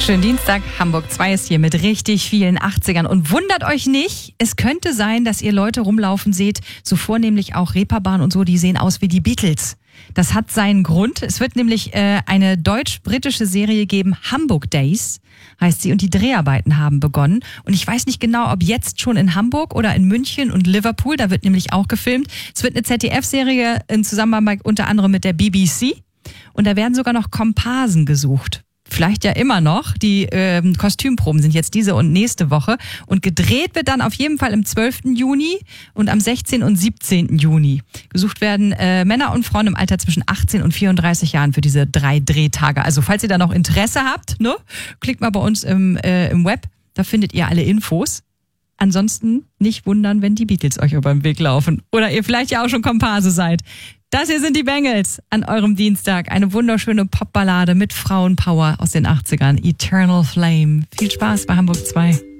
Schönen Dienstag, Hamburg 2 ist hier mit richtig vielen 80ern. Und wundert euch nicht, es könnte sein, dass ihr Leute rumlaufen seht, so vornehmlich auch Reeperbahn und so, die sehen aus wie die Beatles. Das hat seinen Grund. Es wird nämlich eine deutsch-britische Serie geben, Hamburg Days heißt sie, und die Dreharbeiten haben begonnen. Und ich weiß nicht genau, ob jetzt schon in Hamburg oder in München und Liverpool, da wird nämlich auch gefilmt. Es wird eine ZDF-Serie in Zusammenarbeit unter anderem mit der BBC und da werden sogar noch Komparsen gesucht. Vielleicht ja immer noch. Die Kostümproben sind jetzt diese und nächste Woche. Und gedreht wird dann auf jeden Fall am 12. Juni und am 16. und 17. Juni. Gesucht werden Männer und Frauen im Alter zwischen 18 und 34 Jahren für diese 3 Drehtage. Also falls ihr da noch Interesse habt, ne, klickt mal bei uns im Web. Da findet ihr alle Infos. Ansonsten nicht wundern, wenn die Beatles euch über den Weg laufen. Oder ihr vielleicht ja auch schon Komparse seid. Das hier sind die Bangles an eurem Dienstag. Eine wunderschöne Popballade mit Frauenpower aus den 80ern. Eternal Flame. Viel Spaß bei Hamburg 2.